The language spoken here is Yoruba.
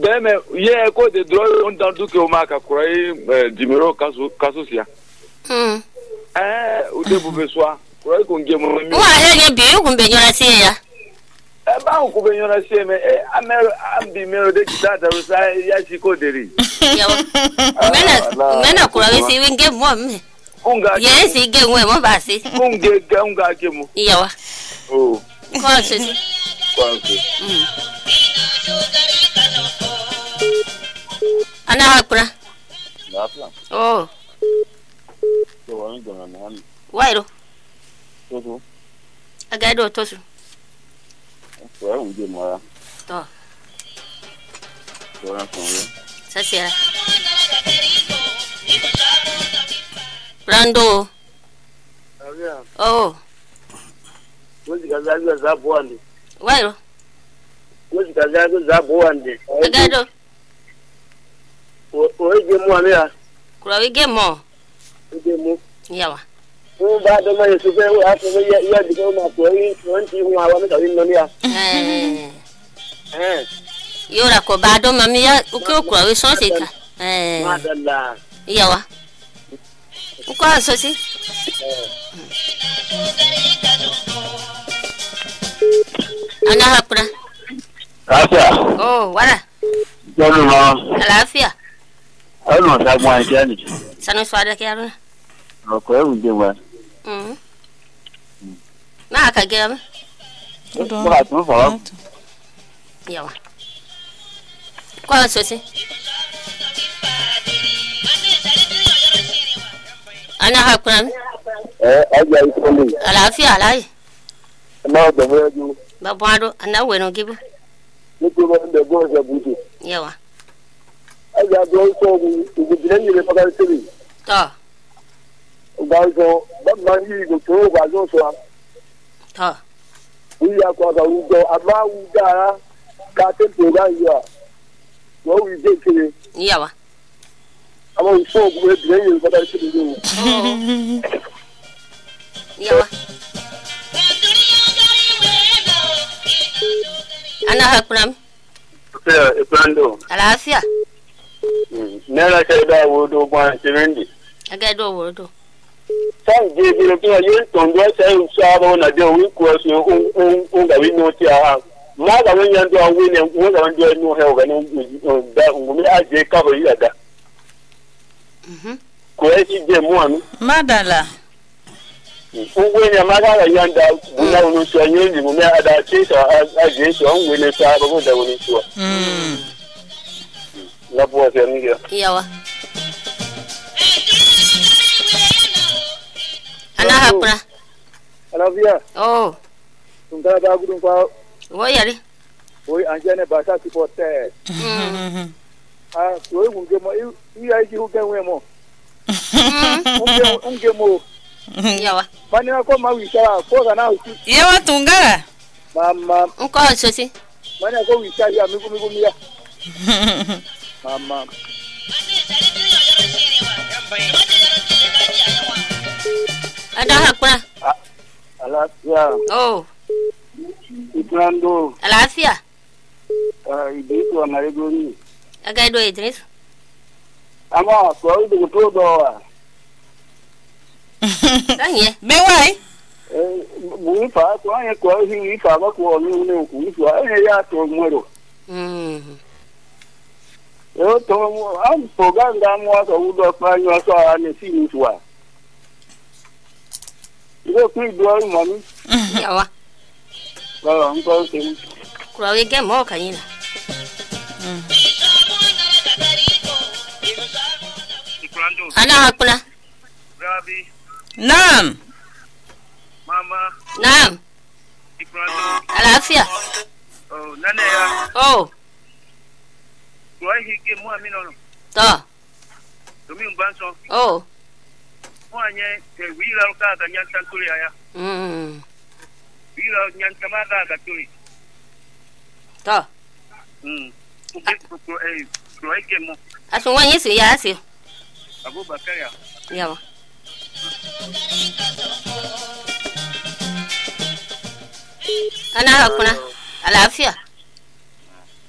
beme ye ko de dro on dan duke o maka koi dimiro kaso sia o de bubeswa koi ko nge mo mi wa he bi ku be nyora sie ya ba ku be nyora sie me ambi mero de data rusa ya chi ko deri ya mena kura si winge mo me unga yes ige we mo basi unga ke mo ya wa oh ko se ana hakura oh wairo agado tosu to sasia Brando oh Wozi kazaga za bwande wairo wozi kazaga za bwande agado oje mo amia kura wige mo oje mo yawa ba do ma yesu be wa so ya di ko ma ko yi 20 mo awa me ta ni no ya yora ko ba do ma mi ya ko kura we so se ka madalla yawa ko so si ana hapra Afia oh wala jolu no alafia ano sa mo an tiani sanu swada ke aruna ko e unje wa na ka ge am ba to fo yawa ko so si ana hapra aja ikoli alafia alai na do mo ju babado ana we no gibu niko mo de go se buji yawa aja do so bu bilen ni le pa ka tiri to ba so ba ma ni go to ba so so to uya kwa ga ujo ama uja ka te to ga ya wo wi je kire yawa ama so bu bilen ni le pa ka tiri yawa ana hakram Eplando alafia nela ka da wo do ba semendi agado wodo san je bi lo ki yo ton do sai sa ba na de wi ko so un ga wi no ti a ma ga wi yan do wi ne wo ga wan do no he ga no da ngumi a je ka ba yi da ko e ti je mu anu madala ungwe ne ma ga yan da buna no so nyi ni mu me ada ti so a je so ungwe ne sa ba da woni so la bo se ni ya yawa ana hakura Alavia oh tunga ba gudun kwa wo yare oi anjane ba sa ti pote so unge mo i ai ji unge mo unge mo yawa mani ko ma wi sha ko ga na uti yawa tungara mama ko so si mani ko wi sha ya mi ya mama ana hakura alafia oh ibrando alafia ibitu amaregoni agado Idris ama so do to do Kanye. Be wai? Mu fa ko an ko hi fa ba ko ni ne ku so an ya to moro. Yo to am so ganga mo so u do pa nyo so an si ni so. Ile ku do mo ni. Yawa. Ba an ko se. Kura we ge mo kanyina. Ana hakuna. Rabi. Naam. Mama. Naam. Alafia. Oh, nane ya. Oh. Kwa hiki mwa minono. To. Tumi mbanso. Oh. Mwanye te wila uka ka nyanta tuli aya. Wila nyanta maka ka tuli. To. Kwa hiki mwa. Aso wanye si ya si. Abubakar ya. Yawa. Ana hakuna. Alafia.